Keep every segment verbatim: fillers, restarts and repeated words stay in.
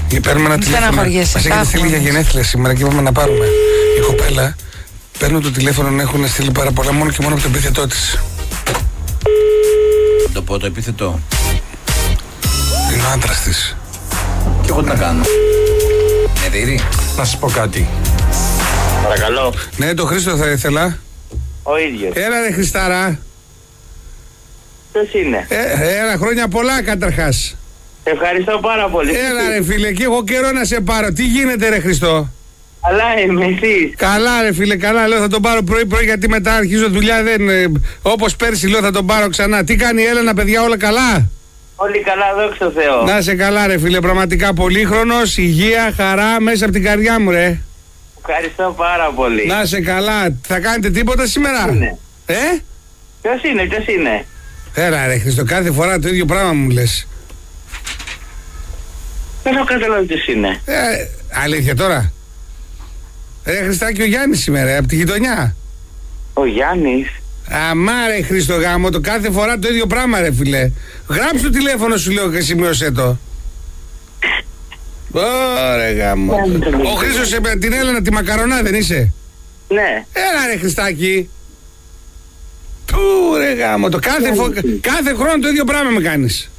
Παίρνουμε ένα τηλέφωνο. Μας έχετε στείλει για γενέθλια σήμερα και είπαμε να πάρουμε. Η κοπέλα παίρνουν το τηλέφωνο να έχουν στείλει πάρα πολλά μόνο και μόνο από το επίθετό της. Το πω το επίθετο. Είναι ο άντρας της. Και εγώ τι να κάνω. Ναι, Δήρη. Να σας πω κάτι. Παρακαλώ. Ναι, το Χρήστο θα ήθελα. Ο ίδιος. Έλα ρε Χριστάρα. Ποιος είναι? Ε, έλα, χρόνια πολλά καταρχάς. Ευχαριστώ πάρα πολύ. Έλα ρε φίλε, και έχω καιρό να σε πάρω. Τι γίνεται ρε Χριστό? Καλά είμαι, εσείς? Καλά ρε φίλε, καλά. Λέω θα τον πάρω πρωί πρωί γιατί μετά αρχίζω δουλειά. Δεν, ε, όπως πέρσι λέω θα τον πάρω ξανά. Τι κάνει η Έλενα, παιδιά, όλα καλά? Όλοι καλά, δόξα τω Θεώ. Να σε καλά ρε φίλε, πραγματικά πολύχρονος, υγεία, χαρά μέσα από την καρδιά μου ρε. Ευχαριστώ πάρα πολύ. Να σε καλά. Θα κάνετε τίποτα σήμερα? Είναι. Ε? Ποιος είναι, ποιος είναι? Έλα ρε Χριστό, κάθε φορά το ίδιο πράγμα μου λες. Δεν έχω καταλάβει ποιος είναι. Ε, αλήθεια τώρα? Ρε Χριστάκη, ο Γιάννης σήμερα, από τη γειτονιά. Ο Γιάννης. Αμά ρε Χριστό γάμο, το κάθε φορά το ίδιο πράγμα ρε φίλε. Γράψε το τηλέφωνο σου λέω και σημείωσέ το. Ωραία γάμο. Ο Χρήστος ε, την Έλενα τη μακαρονά δεν είσαι? Ναι. Έλα ρε Χριστάκη. Πού ρε γάμο, το κάθε, φο... κάθε χρόνο το ίδιο πράγμα με κάνεις.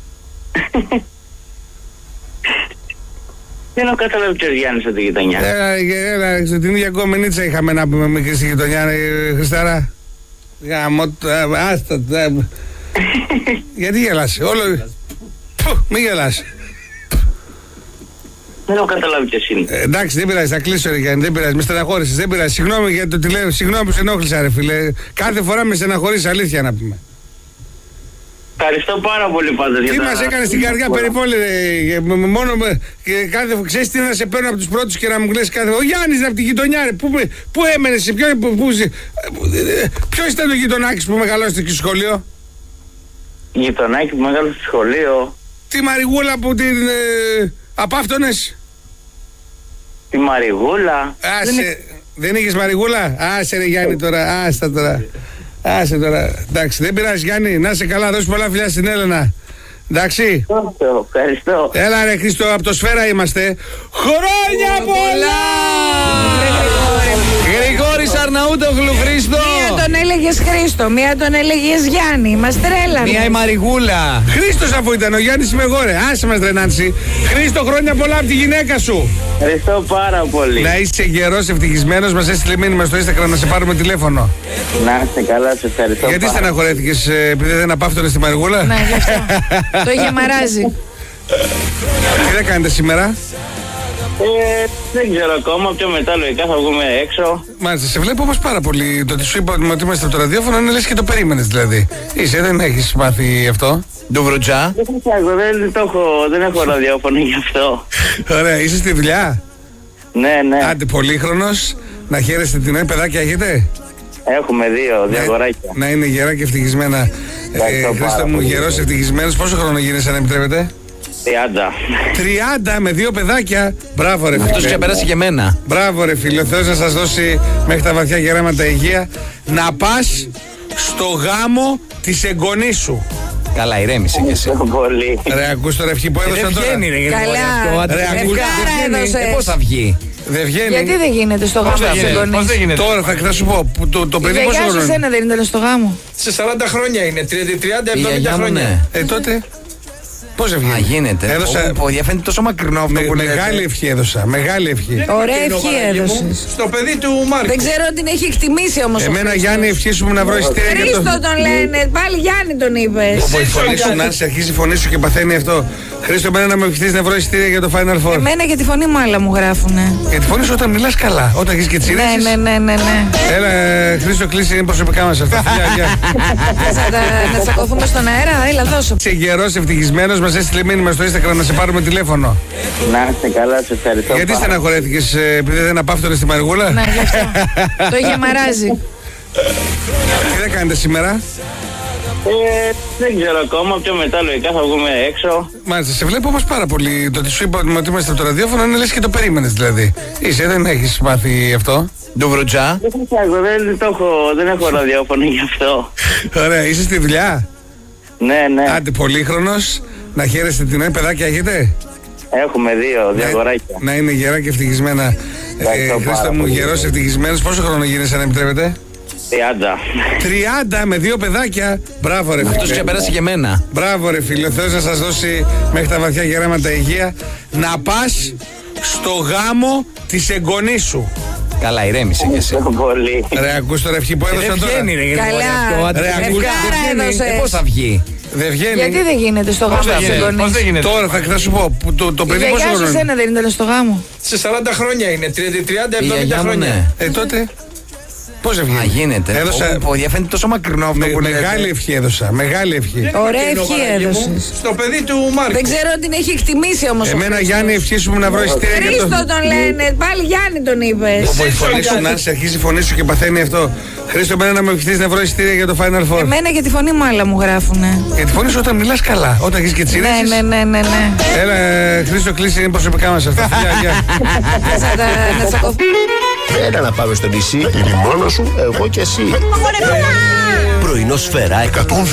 Δεν έχω καταλάβει ποιος Γιάννης από τη γειτονιά. Έλα, έλα, την ίδια κομμενίτσα είχαμε να πούμε μικρή στη γειτονιά, ρε Χριστάρα. Γάμο, άστα. Γιατί γελάς, όλο... Μη γελάς. Δεν έχω καταλάβει ποιος είναι. Ε, εντάξει, δεν πειράζει, θα κλείσω ρε Γιάννη, δεν πειράζει, με στεναχώρησες, δεν πειράζει. Συγγνώμη για το τηλέφωνο, συγγνώμη που σε ενόχλησα ρε φίλε. Κάθε φορά με στεναχωρείς, αλήθεια να πούμε. Ευχαριστώ πάρα πολύ πάντως. Τι μας έκανε στην καρδιά περιπόλη ρε, μόνο με, κάθε, ξέρεις τι να σε παίρνω από τους πρώτους και να μου λες κάθε, ο Γιάννης είναι από τη γειτονιά ρε, πού, πού έμενες, σε ποιο, πού, πού, ποιος ήταν ο γειτονάκης που μεγαλώστε στο σχολείο? Γειτονάκι που μεγάλωσε στο σχολείο. Τη Μαριγούλα που την ε, απάφτωνες? Τη Μαριγούλα. Άσε, δεν, δεν είχες Μαριγούλα? Άσε ρε Γιάννη τώρα, άστα τώρα. Άσε τώρα, εντάξει, δεν πειράζει Γιάννη, να είσαι καλά, δώσου πολλά φιλιά στην Έλενα. Εντάξει. Ευχαριστώ. Έλα ρε Χριστό, από το Σφαίρα είμαστε. Χρόνια πολλά! Γρηγόρης Αρναούτογλου, Χρήστο. Μία τον έλεγες Χρήστο, μία τον έλεγες Γιάννη. Μας τρέλανε. Μία η Μαριγούλα. Χρήστος αφού ήταν, ο Γιάννης είμαι εγώ ρε. Άσε μας ρε Νάνση. Χρήστο, χρόνια πολλά από τη γυναίκα σου. Ευχαριστώ πάρα πολύ. Να είσαι γερός, ευτυχισμένος, μας έστειλε μήνυμα στο Instagram να σε πάρουμε τηλέφωνο. Να είστε καλά, σε ευχαριστώ. Γιατί στεναχωρέθηκες επειδή δεν απάφτωνες τη Μαριγούλα? Ναι, γι' αυτό. Το είχε μαράζει. Τι δεν κάνετε σήμερα? Ε, δεν ξέρω ακόμα, πιο μετά λογικά θα βγούμε έξω. Μάλιστα, σε βλέπω όμως πάρα πολύ. Το ότι σου είπα ότι είμαστε από το ραδιόφωνο είναι λες και το περίμενες δηλαδή. Είσαι, δεν έχεις μάθει αυτό? Ντουβρουτζά. Δεν, το έχω, δεν έχω ραδιόφωνο γι' αυτό. Ωραία, είσαι στη δουλειά? Ναι, ναι. Άντε, πολύχρονος. Να χαίρεστε την ώρα, παιδάκια έχετε? Έχουμε δύο, δύο αγοράκια. Να είναι γερά και ευτυχισμένα. Ε, Χρήστο μου, γερός, ευτυχισμένος. Πόσο χρόνο γίνεσαι, αν επιτρέπετε? τριάντα. τριάντα με δύο παιδάκια. Μπράβο ρε φίλε. Αυτός ξεπέρασε και εμένα. Μπράβο ρε φίλε. Ο Θεός να σας δώσει μέχρι τα βαθιά γεράματα υγεία. Να πας στο γάμο της εγγονής σου. Καλά, ηρέμησε κι εσύ. Πολύ. Ρε, ακούς τώρα ευχή που έδωσαν τώρα? Δεν βγαίνει ρε. Καλά. Ρε, ακούς, Ευχάρα έδωσες. Πώς θα βγει? δεν βγαίνει. Γιατί δεν γίνεται στο γάμο της εγγονής? Τώρα θα, θα σου πω, που το, το Η παιδί πόσο γιαγιά σου χρόνο είναι? σένα δεν ήταν στο γάμο? Σε σαράντα χρόνια είναι, τριάντα Η εβδομήντα γιαγιά μου, χρόνια. ναι. Ε, τότε πώς βγαίνει? Α, γίνεται. Έδωσα, Ω, διαφαίνεται τόσο μακρινό αυτό με, που λέτε. μεγάλη ευχή έδωσα, μεγάλη ευχή. Ωραία Είναι ο ευχή Βαραγγί μου, έδωσες. Στο παιδί του Μάρκου. Δεν ξέρω αν την έχει εκτιμήσει όμως ο Εμένα Χρήστος. Γιάννη ευχή σου να βρω εισιτήρια για Χρήστο το... τον λένε, πάλι Γιάννη τον είπες. Όπου η φωνή σου να σε αρχίσει η φωνή σου και παθαίνει αυτό. Χρήστο, εμένα να με ευχηθείς να βρω εισιτήρια για το Final Four. Εμένα για τη φωνή μου άλλα μου γράφουνε. Για τη φωνή σου όταν μιλάς καλά, όταν έχεις και τσιρίσεις. Ναι, ναι, ναι, ναι, ναι. Έλα, Χρήστο, κλείσει, είναι προσωπικά μας αυτά. Φιλιά, γεια. Θες να τα- να τσακωθούμε στον αέρα, έλα δώσω. Είσαι γερός, ευτυχισμένος, μας έστειλε μήνυμα στο Instagram να σε πάρουμε τηλέφωνο. Να είστε καλά, σε ευχαριστώ. Γιατί πάρα. στεναχωρέθηκες ε, επειδή δεν απάφτωνες τη Μαριγούλα? Ναι, γι' αυτό. Το είχε μαράζει. Τι δεν κάνετε σήμερα? Ε, δεν ξέρω ακόμα, πιο μετά λογικά θα βγούμε έξω. Μάλιστα, σε βλέπω όμως πάρα πολύ. Το ότι σου είπα ότι είμαστε από το ραδιόφωνο είναι λες και το περίμενες δηλαδή. Είσαι, δεν έχεις μάθει αυτό? Ντουβρουτζά. Δεν, το έχω, δεν έχω ραδιόφωνο γι' αυτό. Ωραία, είσαι στη δουλειά? Ναι, ναι. Άντε, πολύχρονος. Να χαίρεστε την ώρα, παιδάκια έχετε? Έχουμε δύο, δύο αγοράκια. Να είναι γερά και ευτυχισμένα. Ε, Χρήστο μου, γερός ευτυχισμένος. Πόσο χρόνο γίνεσαι, αν επιτρέπετε? τριάντα. τριάντα με δύο παιδάκια. Μπράβο, ρε φίλε. Αυτός ξεπέρασε και εμένα. Μπράβο, ρε φίλε. Ο Θεός να σας δώσει μέχρι τα βαθιά γεράματα υγεία. Να πας στο γάμο της εγγονής σου. Καλά, ηρέμησε κι εσύ. Πολύ. Ρε, ακούς τώρα ευχή που έδωσα Δεν τώρα. βγαίνει, ρε. Καλά. Ρε, ακούς, Ευχάρα δεν βγαίνει. έδωσες. Ε, πώς θα βγει. Δεν βγαίνει. Γιατί δεν γίνεται στο γάμο δεν της γίνεται, εγγονής? πώς δεν γίνεται. Τώρα θα, θα σου πω. που Το, το Η παιδί πόσο γιαγιά σου χρόνο είναι? σένα δεν ήταν στο γάμο? Σε σαράντα χρόνια είναι, τριάντα Η εβδομήντα γιαγιά μου, χρόνια. ναι. Ε, τότε. Πώς δεν Α, βγαίνει? γίνεται. Έδωσα. Πω, πω, διαφαίνεται τόσο μακρινό αυτό Με, που λέτε. μεγάλη ευχή έδωσα. Μεγάλη ευχή. Ωραία Μακρινό, ευχή Παναγί μου, έδωσες. Στο παιδί του Μάρκου. Δεν ξέρω αν την έχει εκτιμήσει όμως ο Εμένα, Χρήστος. Γιάννη, ευχή σου να βρω εισιτήρια για Χρήστο το. τον λένε, πάλι Γιάννη τον είπες. Όπου η φωνή σου να σε αρχίζει η φωνή σου και παθαίνει αυτό. Χρήστο, εμένα να με ευχηθείς να βρω εισιτήρια για το Final Four. Εμένα και τη φωνή μου άλλα μου γράφουνε. Για τη φωνή σου όταν μιλάς καλά. Όταν έχεις και Ναι, τσιρίσεις. ναι, ναι, ναι, ναι. Έλα, ε, Χρήστο, κλείσει, είναι προσωπικά μας αυτά. Φιλιά, γεια. Θα τα- θα τσακωθώ. Έλα να πάμε στο νησί. Η μόνα σου, εγώ και εσύ. Πρωινό σφαίρα εκατόν